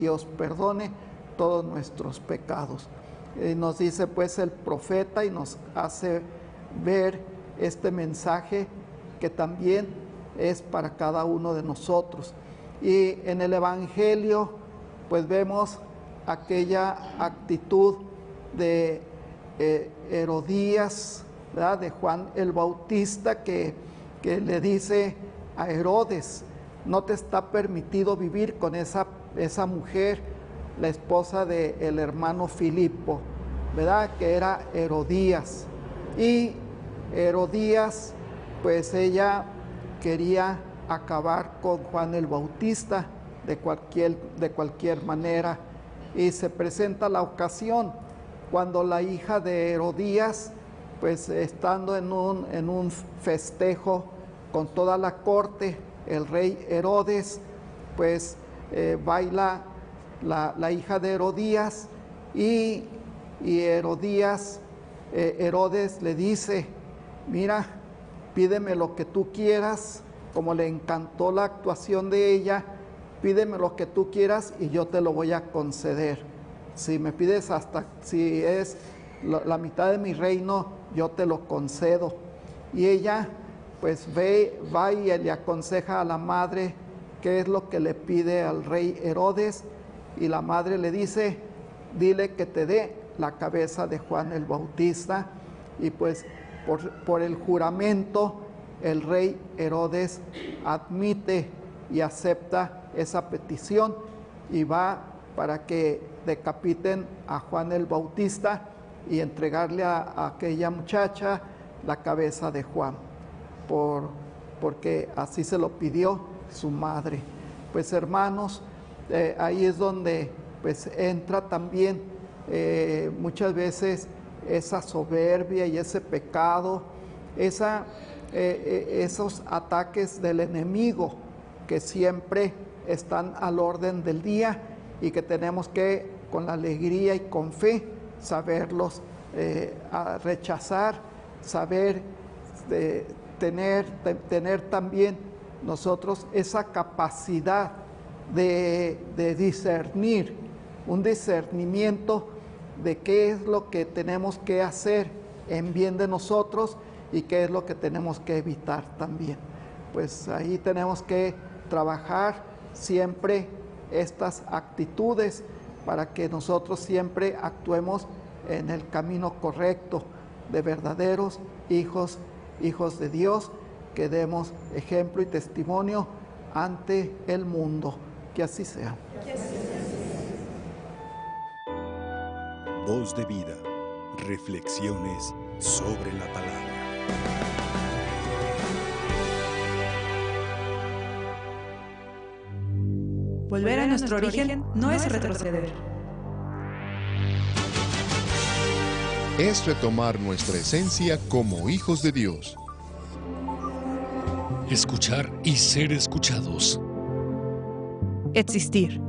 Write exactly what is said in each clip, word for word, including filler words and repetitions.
Dios perdone todos nuestros pecados. Eh, nos dice pues el profeta y nos hace ver este mensaje que también es para cada uno de nosotros. Y en el Evangelio pues vemos aquella actitud de eh, Herodías, ¿verdad? De Juan el Bautista, que, que le dice a Herodes: no te está permitido vivir con esa, esa mujer, la esposa del hermano Filipo, ¿verdad? Que era Herodías. Y Herodías, pues ella quería acabar con Juan el Bautista de cualquier, de cualquier manera. Y se presenta la ocasión cuando la hija de Herodías, pues estando en un, en un festejo con toda la corte, el rey Herodes, pues eh, baila la, la hija de Herodías y, y Herodías, eh, Herodes le dice: mira, pídeme lo que tú quieras, como le encantó la actuación de ella, pídeme lo que tú quieras y yo te lo voy a conceder. Si me pides hasta, si es la, la mitad de mi reino, yo te lo concedo. Y ella pues ve, va y le aconseja a la madre qué es lo que le pide al rey Herodes, y la madre le dice: dile que te dé la cabeza de Juan el Bautista. Y pues por, por el juramento el rey Herodes admite y acepta esa petición y va para que decapiten a Juan el Bautista y entregarle a, a aquella muchacha la cabeza de Juan, por, porque así se lo pidió su madre. Pues hermanos, eh, ahí es donde pues entra también eh, muchas veces esa soberbia y ese pecado, esa, eh, eh, esos ataques del enemigo que siempre están al orden del día y que tenemos que, con la alegría y con fe, saberlos eh, rechazar, saber eh, tener, te, tener también nosotros esa capacidad de, de discernir, un discernimiento de qué es lo que tenemos que hacer en bien de nosotros y qué es lo que tenemos que evitar también. Pues ahí tenemos que trabajar siempre estas actitudes para que nosotros siempre actuemos en el camino correcto, de verdaderos hijos, hijos de Dios, que demos ejemplo y testimonio ante el mundo. Que así sea. Voz de vida, reflexiones sobre la palabra. Volver a nuestro origen no es retroceder. Es retomar nuestra esencia como hijos de Dios. Escuchar y ser escuchados. Existir.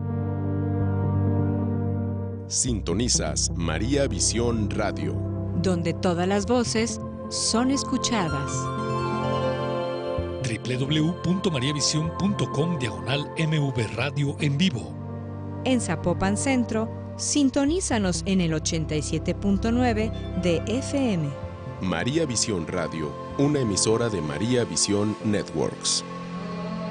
Sintonizas María Visión Radio, donde todas las voces son escuchadas. doble u doble u doble u punto maría visión punto com diagonal M V Radio en vivo. En Zapopan Centro, sintonízanos en el ochenta y siete punto nueve de F M. María Visión Radio, una emisora de María Visión Networks.